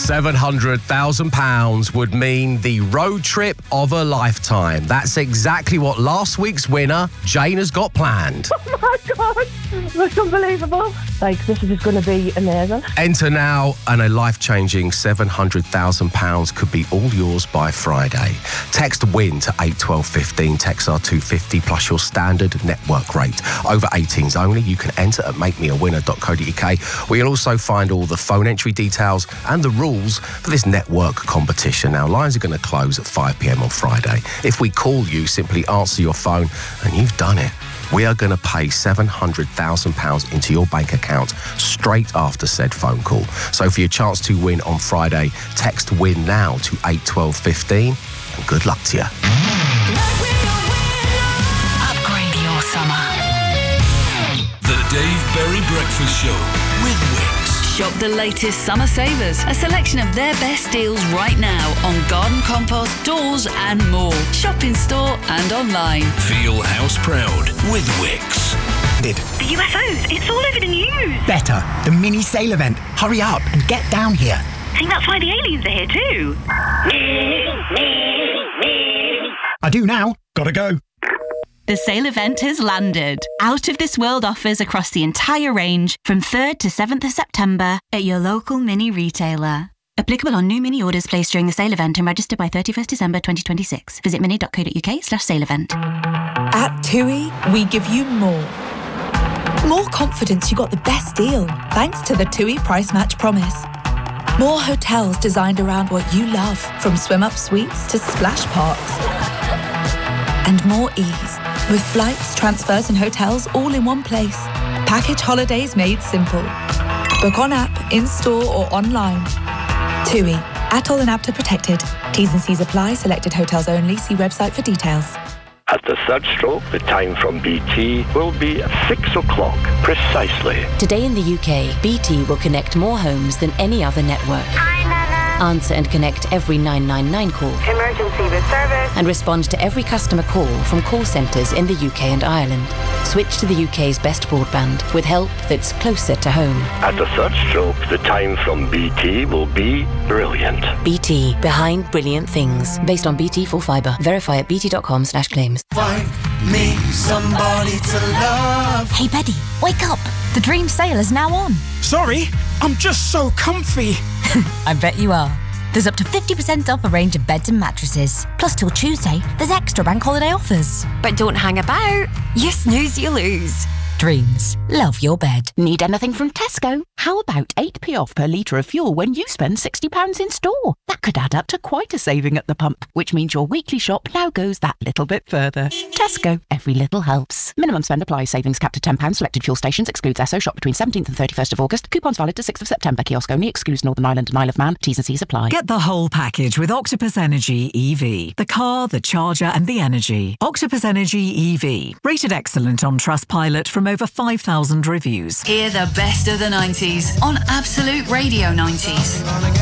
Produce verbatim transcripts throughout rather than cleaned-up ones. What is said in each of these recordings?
seven hundred thousand pounds would mean the road trip of a lifetime. That's exactly what last week's winner, Jane, has got planned. Oh my God, that's unbelievable. Like, this is going to be amazing. Enter now and a life-changing seven hundred thousand pounds could be all yours by Friday. Text WIN to eight twelve fifteen, text R two fifty plus your standard network rate. Over eighteens only. You can enter at make me a winner dot co dot uk, where you'll also find all the phone entry details and the rules for this network competition. Now, lines are going to close at five p m on Friday. If we call you, simply answer your phone and you've done it. We are going to pay seven hundred thousand pounds into your bank account straight after said phone call. So for your chance to win on Friday, text WIN now to eight twelve fifteen and good luck to you. Upgrade your summer. The Dave Berry Breakfast Show with Wickes. Shop the latest summer savers, a selection of their best deals right now on garden compost, doors and more. Shop in store and online. Feel house proud with Wickes. The U F Os, it's all over the news. Better, the mini sale event. Hurry up and get down here. I think that's why the aliens are here too. I do now. Gotta go. The sale event has landed. Out of this world offers across the entire range from third to seventh of September at your local mini retailer. Applicable on new mini orders placed during the sale event and registered by thirty-first December twenty twenty-six. Visit mini dot co dot uk slash sale event. At TUI, we give you more. More confidence you got the best deal, thanks to the TUI Price Match Promise. More hotels designed around what you love, from swim-up suites to splash parks. And more ease, with flights, transfers and hotels all in one place. Package holidays made simple. Book on app, in-store or online. TUI, Atoll and APTA protected. T's and C's apply. Selected hotels only. See website for details. At the third stroke, the time from B T will be six o'clock precisely. Today in the U K, B T will connect more homes than any other network. Hi, Nana. Answer and connect every nine nine nine call. Emergency with service. And respond to every customer call from call centres in the U K and Ireland. Switch to the U K's best broadband with help that's closer to home. At the third stroke, the time from B T will be brilliant. B T, behind brilliant things. Based on B T full fibre. Verify at bt dot com slash claims. Find me somebody to love. Hey, Betty, wake up. The dream sale is now on. Sorry, I'm just so comfy. I bet you are. There's up to fifty percent off a range of beds and mattresses. Plus, till Tuesday, there's extra bank holiday offers. But don't hang about. You snooze, you lose. Dreams. Love your bed. Need anything from Tesco? How about eight p off per litre of fuel when you spend sixty pounds in store? That could add up to quite a saving at the pump, which means your weekly shop now goes that little bit further. Tesco. Every little helps. Minimum spend applies. Savings capped at ten pounds. Selected fuel stations. Excludes Esso. Shop between seventeenth and thirty-first of August. Coupons valid to sixth of September. Kiosk only. Excludes Northern Ireland and Isle of Man. T's and C's apply. Get the whole package with Octopus Energy E V. The car, the charger and the energy. Octopus Energy E V. Rated excellent on Trustpilot from over five thousand reviews. Hear the best of the nineties on Absolute Radio nineties.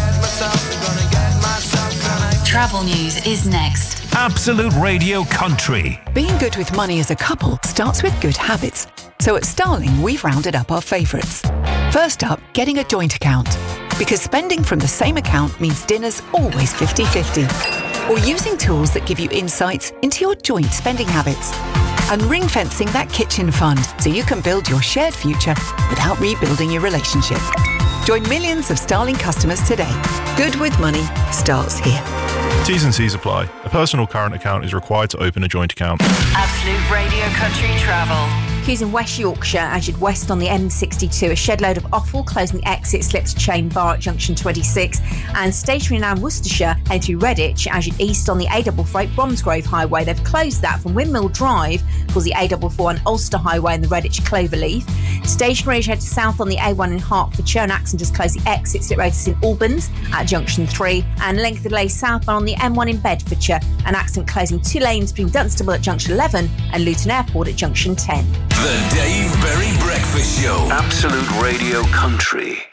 Travel news is next. Absolute Radio Country. Being good with money as a couple starts with good habits. So at Starling, we've rounded up our favourites. First up, getting a joint account. Because spending from the same account means dinner's always fifty fifty. Or using tools that give you insights into your joint spending habits. And ring-fencing that kitchen fund so you can build your shared future without rebuilding your relationship. Join millions of Starling customers today. Good with money starts here. T's and C's apply. A personal current account is required to open a joint account. Absolute Radio Country Travel. Queues in West Yorkshire as you'd west on the M sixty-two. A shed load of offal closing the exit slips Chain Bar at junction twenty-six. And stationary now in Worcestershire heading through Redditch as you'd east on the A double four Bromsgrove Highway. They've closed that from Windmill Drive towards the A double four and Ulster Highway and the Redditch Cloverleaf. Stationary as you head south on the A one in Hertfordshire. An accident just closed the exit slip road to St Albans at junction three. And length of delay southbound on the M one in Bedfordshire. An accident closing two lanes between Dunstable at junction eleven and Luton Airport at junction ten. The Dave Berry Breakfast Show. Absolute Radio Country.